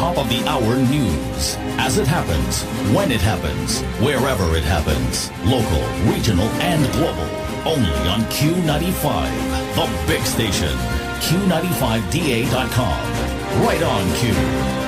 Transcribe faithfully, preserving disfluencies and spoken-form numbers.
top of the hour news. As it happens, when it happens, wherever it happens. Local, regional, and global. Only on Q ninety-five, the big station. Q ninety-five D A dot com. Right on Q.